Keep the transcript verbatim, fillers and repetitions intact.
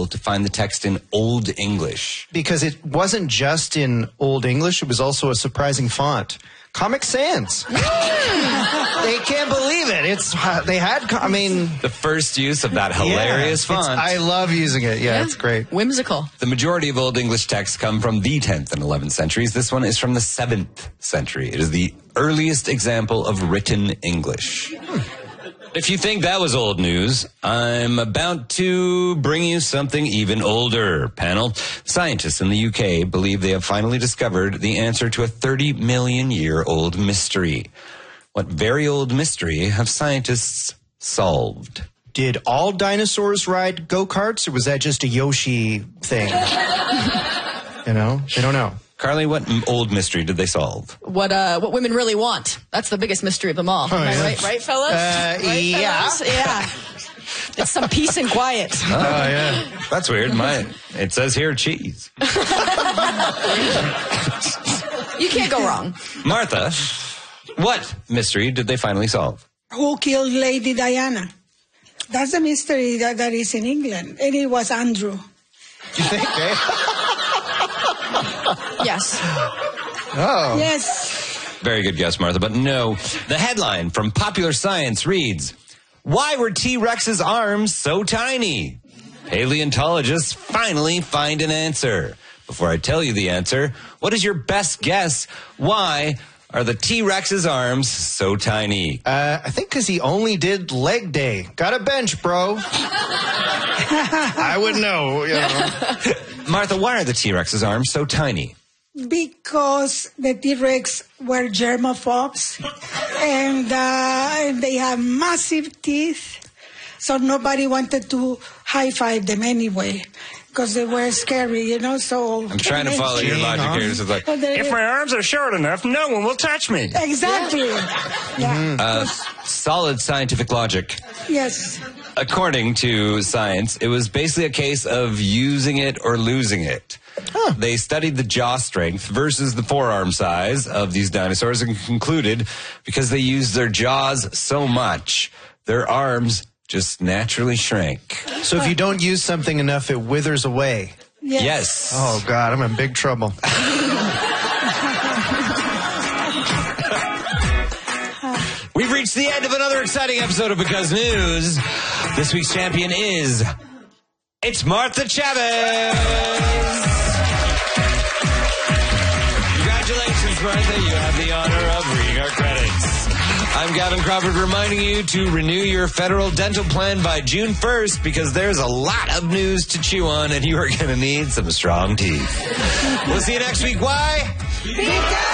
able to find the text in Old English? Because it wasn't just in Old English, it was also a surprising font. Comic Sans. They can't believe it. It's they had. I mean, the first use of that hilarious yeah, font. I love using it. Yeah, yeah, it's great. Whimsical. The majority of Old English texts come from the tenth and eleventh centuries. This one is from the seventh century. It is the earliest example of written English. Hmm. If you think that was old news, I'm about to bring you something even older, panel. Scientists in the U K believe they have finally discovered the answer to a thirty million year old mystery. What very old mystery have scientists solved? Did all dinosaurs ride go-karts, or was that just a Yoshi thing? You know, they don't know. Carly, what old mystery did they solve? What uh, what women really want. That's the biggest mystery of them all. Oh, Am I yeah. right, right, fellas? Uh, right, yeah. fellas? Yeah. It's some peace and quiet. Oh, yeah. That's weird. My, it says here cheese. You can't go wrong. Martha, what mystery did they finally solve? Who killed Lady Diana? That's a mystery that, that is in England. And it was Andrew. You think, eh? Yes. Oh. Yes. Very good guess, Martha, but no. The headline from Popular Science reads, "Why were T-Rex's arms so tiny?" Paleontologists finally find an answer. Before I tell you the answer, what is your best guess? Why are the T-Rex's arms so tiny? Uh, I think because he only did leg day. Got a bench, bro. I would know. You know. Martha, why are the T-Rex's arms so tiny? Because the T-Rex were germaphobes, and, uh, and they have massive teeth, so nobody wanted to high-five them anyway, because they were scary, you know, so... I'm trying to follow your logic here. It's like, if my arms are short enough, no one will touch me. Exactly. Yeah. Uh, solid scientific logic. Yes. According to science, it was basically a case of using it or losing it. Huh. They studied the jaw strength versus the forearm size of these dinosaurs and concluded because they used their jaws so much, their arms just naturally shrank. So if you don't use something enough, it withers away. Yes. Yes. Oh, God, I'm in big trouble. We've reached the end of another exciting episode of Because News. This week's champion is... It's Martha Chavez! Congratulations, Martha. You have the honor of reading our credits. I'm Gavin Crawford reminding you to renew your federal dental plan by June first because there's a lot of news to chew on and you are going to need some strong teeth. We'll see you next week. Why? Because